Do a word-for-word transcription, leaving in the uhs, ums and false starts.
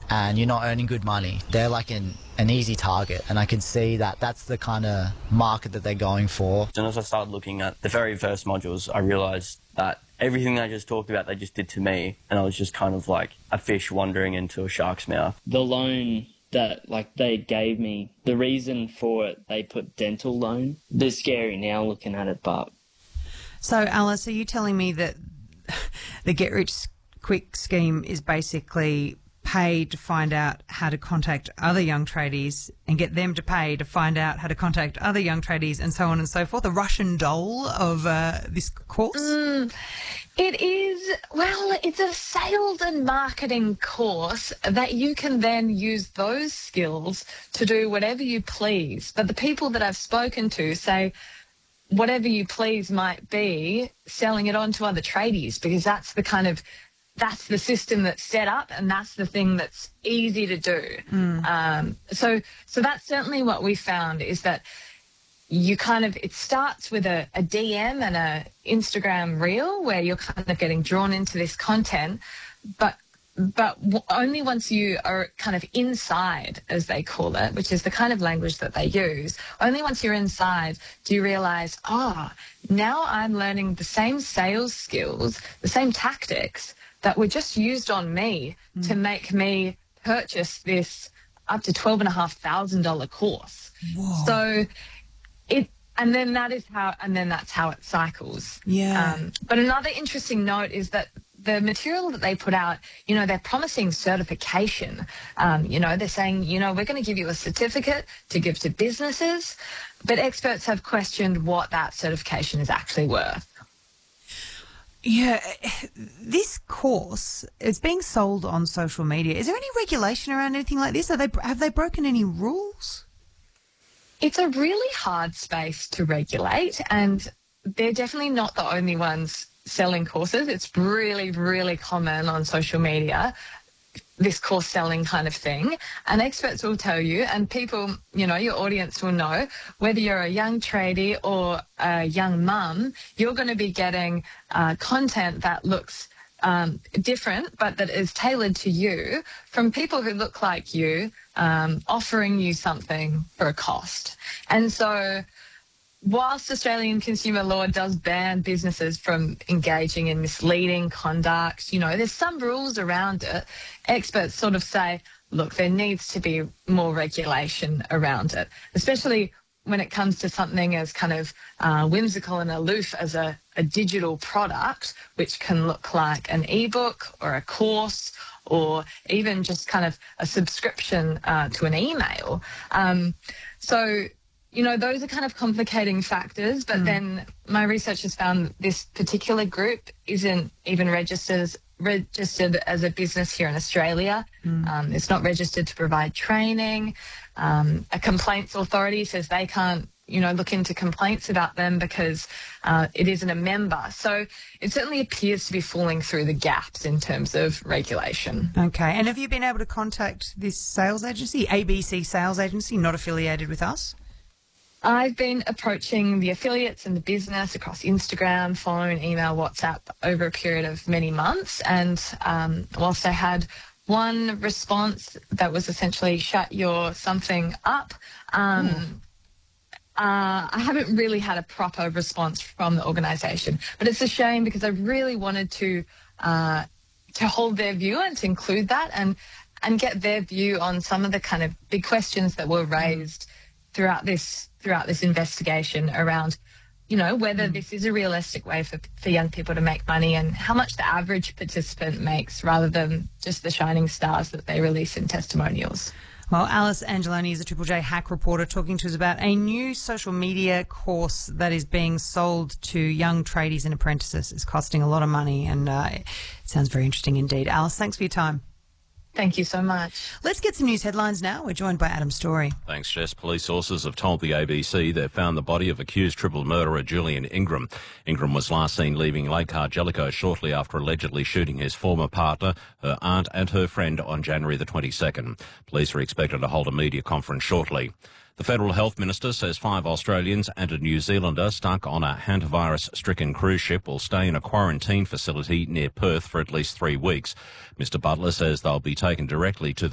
and you're not earning good money, they're like an, an easy target. And I can see that that's the kind of market that they're going for. And as I started looking at the very first modules, I realised that everything they just talked about, they just did to me. And I was just kind of like a fish wandering into a shark's mouth. The loan that like they gave me, the reason for it, they put dental loan. They're scary now looking at it, but... So, Alice, are you telling me that the Get Rich Quick scheme is basically pay to find out how to contact other young tradies and get them to pay to find out how to contact other young tradies and so on and so forth? The Russian doll of uh, this course? Mm, it is, well, it's a sales and marketing course that you can then use those skills to do whatever you please. But the people that I've spoken to say whatever you please might be selling it on to other tradies, because that's the kind of that's the system that's set up, and that's the thing that's easy to do. Mm. Um, so, so that's certainly what we found, is that you kind of, it starts with a, a D M and a Instagram reel where you're kind of getting drawn into this content, but but only once you are kind of inside, as they call it, which is the kind of language that they use, only once you're inside do you realise, ah, oh, now I'm learning the same sales skills, the same tactics that were just used on me mm. to make me purchase this up to twelve and a half thousand dollar course. Whoa. So it, and then that is how, and then that's how it cycles. Yeah. Um, but another interesting note is that the material that they put out, you know, they're promising certification. Um, you know, they're saying, you know, we're going to give you a certificate to give to businesses, but experts have questioned what that certification is actually worth. Yeah, this course, it's being sold on social media. Is there any regulation around anything like this? Are they, have they broken any rules? It's a really hard space to regulate, and they're definitely not the only ones selling courses. It's really, really common on social media, this course selling kind of thing. And experts will tell you, and people, you know, your audience will know, whether you're a young tradie or a young mum, you're going to be getting uh, content that looks um, different, but that is tailored to you from people who look like you, um, offering you something for a cost. And so whilst Australian consumer law does ban businesses from engaging in misleading conduct, you know, there's some rules around it. Experts sort of say, look, there needs to be more regulation around it, especially when it comes to something as kind of uh, whimsical and aloof as a, a digital product, which can look like an ebook or a course or even just kind of a subscription uh, to an email. Um, so, you know, those are kind of complicating factors, but mm. then my research has found that this particular group isn't even registered as, registered as a business here in Australia. Mm. Um, it's not registered to provide training. Um, a complaints authority says they can't, you know, look into complaints about them because uh, it isn't a member. So it certainly appears to be falling through the gaps in terms of regulation. Okay. And have you been able to contact this sales agency, A B C Sales Agency, not affiliated with us? I've been approaching the affiliates and the business across Instagram, phone, email, WhatsApp over a period of many months. And um, whilst I had one response that was essentially shut your something up, um, mm. uh, I haven't really had a proper response from the organisation. But it's a shame because I really wanted to uh, to hold their view and to include that and, and get their view on some of the kind of big questions that were raised mm. throughout this throughout this investigation around, you know, whether mm. this is a realistic way for, for young people to make money and how much the average participant makes rather than just the shining stars that they release in testimonials. Well, Alice Angeloni is a Triple J hack reporter talking to us about a new social media course that is being sold to young tradies and apprentices. It's costing a lot of money and uh, it sounds very interesting indeed. Alice, thanks for your time. Thank you so much. Let's get some news headlines now. We're joined by Adam Story. Thanks, Jess. Police sources have told the A B C they've found the body of accused triple murderer Julian Ingram. Ingram was last seen leaving Lake Cargellico shortly after allegedly shooting his former partner, her aunt and her friend on January the twenty-second. Police are expected to hold a media conference shortly. The Federal Health Minister says five Australians and a New Zealander stuck on a hantavirus-stricken cruise ship will stay in a quarantine facility near Perth for at least three weeks. Mister Butler says they'll be taken directly to